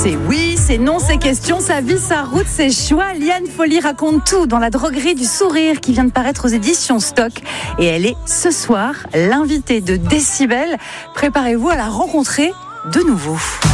C'est oui, c'est non, c'est question, sa vie, sa route, ses choix. Liane Folly raconte tout dans La droguerie du sourire qui vient de paraître aux éditions Stock. Et elle est ce soir l'invitée de Décibel. Préparez-vous à la rencontrer de nouveau.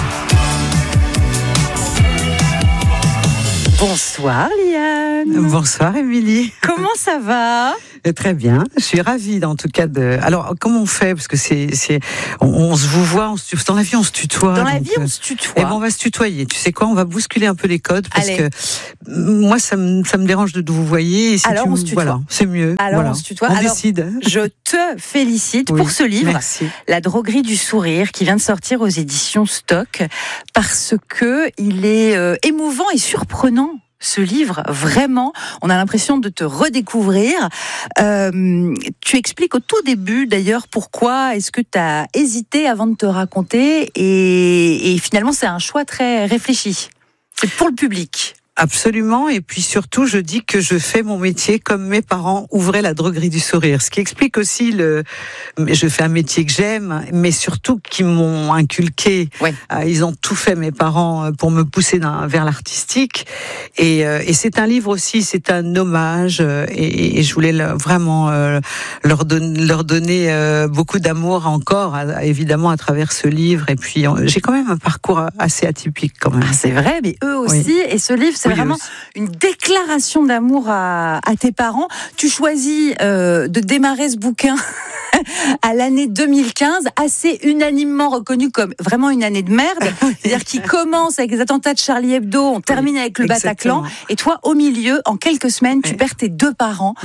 Bonsoir Liane. Bonsoir Émilie. Comment ça va ? Très bien, je suis ravie en tout cas de... Alors comment on fait ? Parce que on se vous voit, dans la vie on se tutoie. Dans la vie on se tutoie. Et ben on va se tutoyer, tu sais quoi ? On va bousculer un peu les codes parce Allez. que moi ça me dérange de vous voyer. Et si alors on se tutoie. Voilà, c'est mieux. Alors voilà. on se tutoie. On Alors, décide. Je te félicite pour ce livre. Merci. La droguerie du sourire qui vient de sortir aux éditions Stock parce que il est émouvant et surprenant. Ce livre, vraiment, on a l'impression de te redécouvrir. Tu expliques au tout début, d'ailleurs, pourquoi est-ce que tu as hésité avant de te raconter et finalement, c'est un choix très réfléchi. C'est pour le public. Absolument, et puis surtout, je dis que je fais mon métier comme mes parents ouvraient la droguerie du sourire, ce qui explique aussi je fais un métier que j'aime, mais surtout qui m'ont inculqué. Ouais. Ils ont tout fait, mes parents, pour me pousser vers l'artistique, et c'est un livre aussi, c'est un hommage, et je voulais vraiment leur donner beaucoup d'amour encore, évidemment à travers ce livre, et puis j'ai quand même un parcours assez atypique quand même. Ah, c'est vrai, mais eux aussi, oui. Et ce livre, c'est vraiment une déclaration d'amour à tes parents. Tu choisis de démarrer ce bouquin à l'année 2015, assez unanimement reconnu comme vraiment une année de merde. C'est-à-dire qu'il commence avec les attentats de Charlie Hebdo, on termine avec le Bataclan, et toi, au milieu, en quelques semaines, tu perds tes deux parents.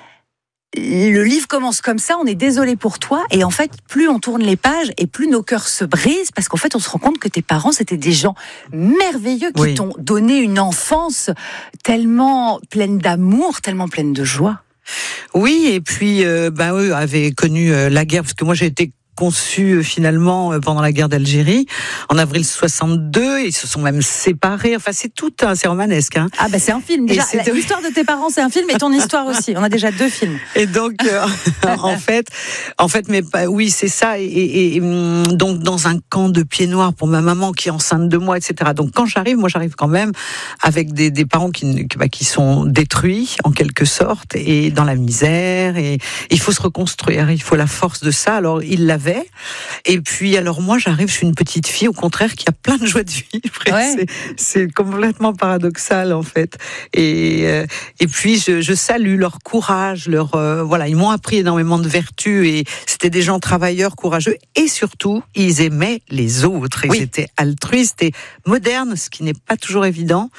Le livre commence comme ça, on est désolé pour toi, et en fait, plus on tourne les pages et plus nos cœurs se brisent, parce qu'en fait, on se rend compte que tes parents, c'était des gens merveilleux qui t'ont donné une enfance tellement pleine d'amour, tellement pleine de joie. Oui, et puis, eux avaient connu la guerre, parce que moi j'ai été conçu finalement pendant la guerre d'Algérie en avril 62, ils se sont même séparés, enfin c'est romanesque. Hein. Ah bah c'est un film déjà, l'histoire de tes parents c'est un film et ton histoire aussi, on a déjà 2 films. Et donc en fait mais oui c'est ça, et donc dans un camp de pieds noirs pour ma maman qui est enceinte de moi, etc. Donc quand j'arrive quand même avec des parents qui sont détruits en quelque sorte et dans la misère, et il faut se reconstruire, il faut la force de ça, alors il l'avait. Et puis alors moi j'arrive, je suis une petite fille au contraire qui a plein de joie de vivre. Ouais. C'est complètement paradoxal en fait. Et puis je salue leur courage, ils m'ont appris énormément de vertus, et c'était des gens travailleurs, courageux, et surtout ils aimaient les autres. Ils étaient altruistes et modernes, ce qui n'est pas toujours évident.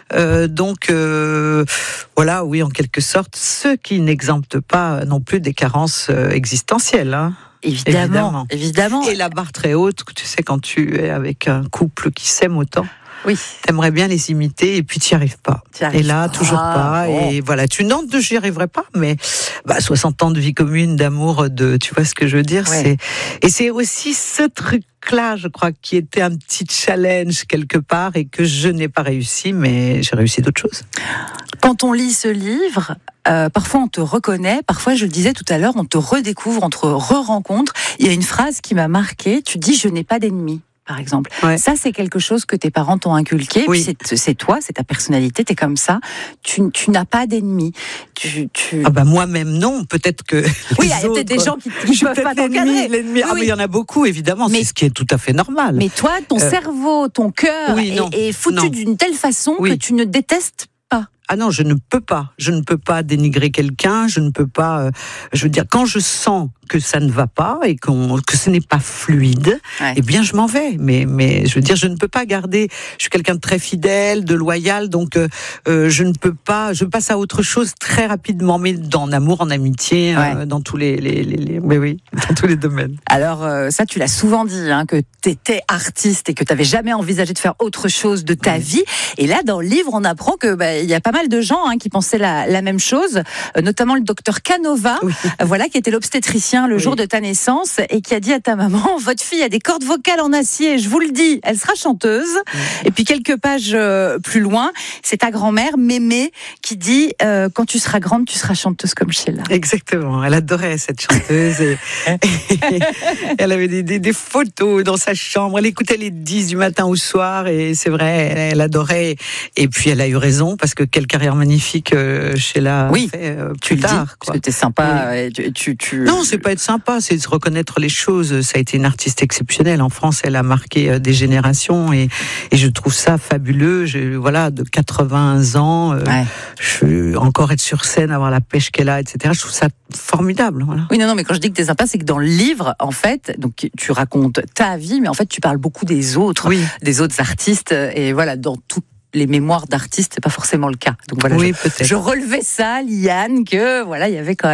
En quelque sorte, ce qui n'exempte pas non plus des carences existentielles. Hein. Évidemment. Et la barre très haute, tu sais, quand tu es avec un couple qui s'aime autant. Oui. T'aimerais bien les imiter et puis t'y arrives pas. Et là, toujours pas. Bon. Et voilà, j'y arriverai pas, mais 60 ans de vie commune, d'amour, tu vois ce que je veux dire. Ouais. Et c'est aussi ce truc-là, je crois, qui était un petit challenge quelque part et que je n'ai pas réussi, mais j'ai réussi d'autres choses. Quand on lit ce livre, parfois on te reconnaît, parfois je le disais tout à l'heure, on te redécouvre, on te re-rencontre. Il y a une phrase qui m'a marquée, tu dis « je n'ai pas d'ennemis ». Par exemple. Ouais. Ça, c'est quelque chose que tes parents t'ont inculqué. Oui. Puis c'est toi, c'est ta personnalité, t'es comme ça. Tu n'as pas d'ennemis. Moi-même, non. Peut-être que oui, il y a peut-être des gens qui peuvent pas t'encadrer. L'ennemi. Mais il y en a beaucoup, évidemment. C'est ce qui est tout à fait normal. Mais toi, ton cerveau, ton cœur est foutu d'une telle façon que tu ne détestes pas. Ah non, je ne peux pas dénigrer quelqu'un, je ne peux pas, je veux dire, quand je sens que ça ne va pas et que ce n'est pas fluide, eh bien je m'en vais. Mais je veux dire, je ne peux pas garder, je suis quelqu'un de très fidèle, de loyal, donc je ne peux pas, je passe à autre chose très rapidement, mais en amour, en amitié, dans tous dans tous les domaines. Alors ça, tu l'as souvent dit, que tu étais artiste et que tu n'avais jamais envisagé de faire autre chose de ta vie. Et là, dans le livre, on apprend que il y a pas mal de gens qui pensaient la même chose, notamment le docteur Canova, qui était l'obstétricien bouquin le jour de ta naissance et qui a dit à ta maman, votre fille a des cordes vocales en acier, je vous le dis, elle sera chanteuse. Et puis quelques pages plus loin, c'est ta grand-mère, Mémé, qui dit, quand tu seras grande, tu seras chanteuse comme Sheila. Exactement, elle adorait cette chanteuse et elle avait des photos dans sa chambre, elle écoutait les 10 du matin au soir et c'est vrai, elle adorait. Et puis elle a eu raison parce que quelle carrière magnifique Sheila a fait plus tard. Parce que t'es sympa. Non, c'est pas être sympa, c'est de reconnaître les choses. Ça a été une artiste exceptionnelle. En France, elle a marqué des générations et je trouve ça fabuleux. Voilà, de 80 ans, je encore être sur scène, avoir la pêche qu'elle a, etc. Je trouve ça formidable. Voilà. Oui, non, mais quand je dis que t'es sympa, c'est que dans le livre, en fait, donc tu racontes ta vie, mais en fait, tu parles beaucoup des autres artistes. Et voilà, dans toutes les mémoires d'artistes, c'est pas forcément le cas. Donc voilà, je relevais ça, Liane, que voilà, il y avait quand même